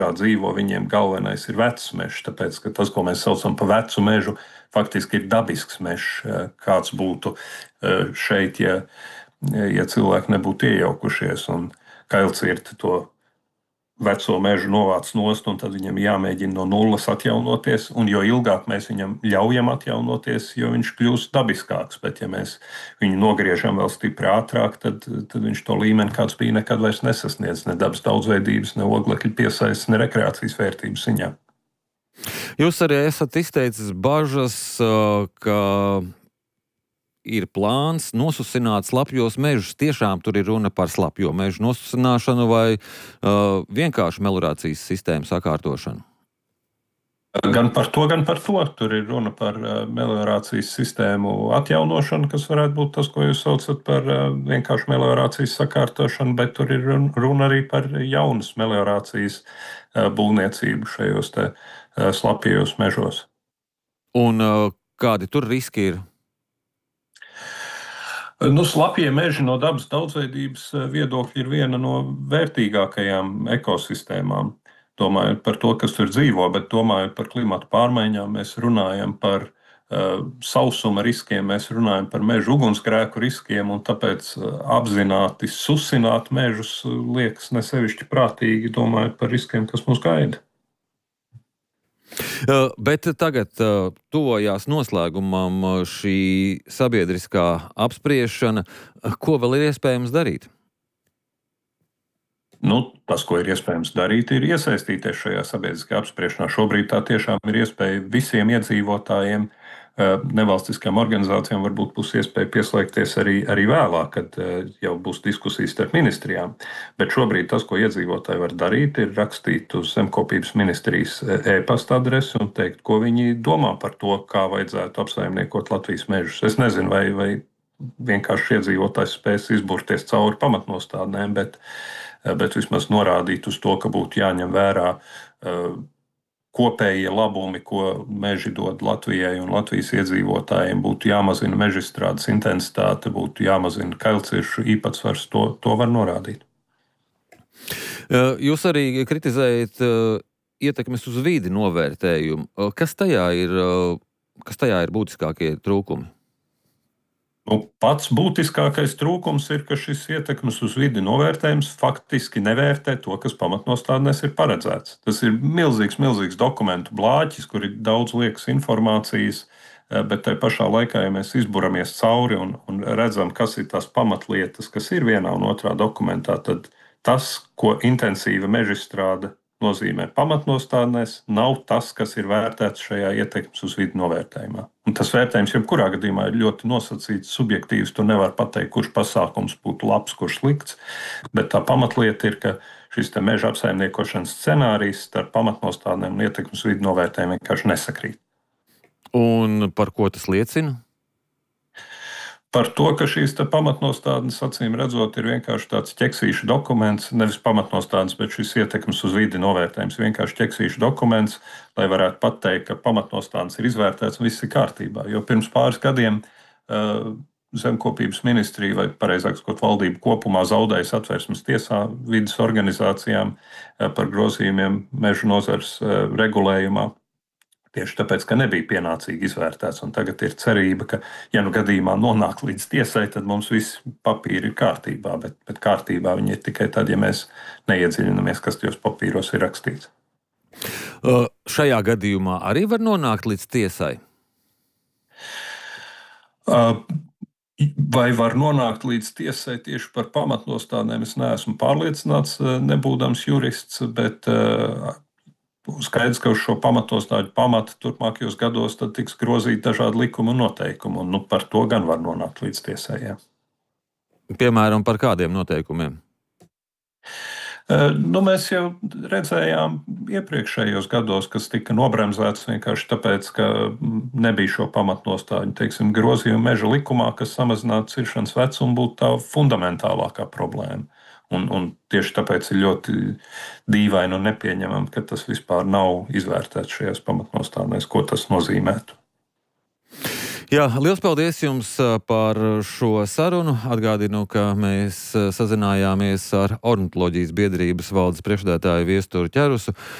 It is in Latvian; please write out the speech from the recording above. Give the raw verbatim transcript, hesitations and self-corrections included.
dzīvo, viņiem galvenais ir vecs mežs, tāpēc, ka tas, ko mēs saucam par vecu mežu, faktiski ir dabisks mežs, kāds būtu šeit, ja, ja cilvēki nebūtu iejaukušies un kailcirti to veco mežu novāc nost, un tad viņam jāmēģina no nulles atjaunoties, un jo ilgāk mēs viņam ļaujam atjaunoties, jo viņš kļūst dabiskāks, bet ja mēs viņu nogriežam vēl stipri ātrāk, tad, tad viņš to līmeni, kāds bija, nekad vairs nesasniedz, ne dabas daudzveidības, ne oglekļa piesaistes, ne rekreācijas vērtības ziņā. Jūs arī esat izteicis bažas, ka ir plāns nosusināt slapjos mežus. Tiešām tur ir runa par slapjo mežu nosusināšanu vai uh, vienkārši meliorācijas sistēmu sakārtošanu? Gan par to, gan par to. Tur ir runa par uh, meliorācijas sistēmu atjaunošanu, kas varētu būt tas, ko jūs saucat par uh, vienkārši meliorācijas sakārtošanu, bet tur ir runa arī par jaunas meliorācijas uh, būvniecību šajos te uh, slapjos mežos. Un uh, kādi tur riski ir? Nu, slapjie meži no dabas daudzveidības viedokļa ir viena no vērtīgākajām ekosistēmām. Domājot par to, kas tur dzīvo, bet domājot par klimatu pārmaiņām, mēs runājam par uh, sausuma riskiem, mēs runājam par mežu ugunsgrēku riskiem, un tāpēc uh, apzināti susināt mežus liekas nesevišķi prātīgi, domājot par riskiem, kas mūs gaida. Uh, bet tagad uh, tuvojās noslēgumam uh, šī sabiedriskā apspriešana. Uh, ko vēl ir iespējams darīt? Nu, tas, ko ir iespējams darīt, ir iesaistīties šajā sabiedriskajā apspriešanā. Šobrīd tā tiešām ir iespēja visiem iedzīvotājiem, nevalstiskajām organizācijām varbūt būs iespēja pieslēgties arī, arī vēlāk, kad jau būs diskusijas starp ministrijām. Bet šobrīd tas, ko iedzīvotāji var darīt, ir rakstīt uz Zemkopības ministrijas e-pasta adresi un teikt, ko viņi domā par to, kā vajadzētu apsaimniekot Latvijas mežus. Es nezinu, vai, vai vienkārši iedzīvotājs spēs izburties cauri pamatnostādnēm, bet, bet vismaz norādīt uz to, ka būtu jāņem vērā kopējie labumi, ko meži dod Latvijai un Latvijas iedzīvotājiem, būtu jāmazina mežstrādes intensitāte, būtu jāmazina kailciršu īpatsvars, to, to var norādīt. Jūs arī kritizējat ietekmes uz vidi novērtējumu. Kas tajā ir, kas tajā ir būtiskākie trūkumi? Nu, pats būtiskākais trūkums ir, ka šis ietekmes uz vidi novērtējums faktiski nevērtē to, kas pamatnostādnēs ir paredzēts. Tas ir milzīgs, milzīgs dokumentu blāķis, kur ir daudz liekas informācijas, bet tai pašā laikā, ja mēs izburamies cauri un, un redzam, kas ir tās pamatlietas, kas ir vienā un otrā dokumentā, tad tas, ko intensīva mežstrāde nozīmē pamatnostādnēs, nav tas, kas ir vērtēts šajā ietekmes uz vidi novērtējumā. Un tas vērtējums jebkurā gadījumā ir ļoti nosacīts, subjektīvs. Tu nevar pateikt, kurš pasākums būtu labs, kurš slikts, bet tā pamatlieta ir, ka šis te meža apsaimniekošanas scenārijs starp pamatnostādnēm un ietekmes uz vidi novērtējumu vienkārši nesakrīt. Un par ko tas liecina? Par to, ka šīs pamatnostādnes, acīm redzot, ir vienkārši tāds ķeksīšu dokuments, nevis pamatnostādnes, bet šis ietekmes uz vidi novērtējums vienkārši ķeksīšu dokuments, lai varētu pateikt, ka pamatnostādnes ir izvērtēts un viss ir kārtībā. Jo pirms pāris gadiem uh, Zemkopības ministrija, vai pareizāk sakot, valdība kopumā zaudēja Satversmes tiesā vides organizācijām uh, par grozījumiem mežu nozares uh, regulējumā. Tieši tāpēc, ka nebija pienācīgi izvērtēts, un tagad ir cerība, ka, ja nu gadījumā nonāk līdz tiesai, tad mums viss papīri ir kārtībā, bet, bet kārtībā viņi ir tikai tad, ja mēs neiedziļinamies, kas tajos papīros ir rakstīts. Uh, šajā gadījumā arī var nonākt līdz tiesai? Uh, vai var nonākt līdz tiesai tieši par pamatnostādnēm, es neesmu pārliecināts, nebūdams jurists, bet uh, skaidrs, ka uz šo pamatnostāļu pamata turpmākajos gados tad tiks grozīti dažādi likumi un noteikumi, un nu, par to gan var nonākt līdz tiesai. Jā. Piemēram, par kādiem noteikumiem? Nu, mēs jau redzējām iepriekšējos gados, kas tika nobremzēts vienkārši tāpēc, ka nebija šo pamatnostāļu, teiksim, grozījumu meža likumā, kas samazinātu ciršanas vecumu, būtu tā fundamentālākā problēma. Un, un tieši tāpēc ir ļoti dīvaini un nepieņemami, ka tas vispār nav izvērtēts šajās pamatnostādnēs, ko tas nozīmētu. Jā, liels paldies jums par šo sarunu. Atgādinu, ka mēs sazinājāmies ar Ornitoloģijas biedrības valdes priekšsēdētāju Viesturu Ķerusu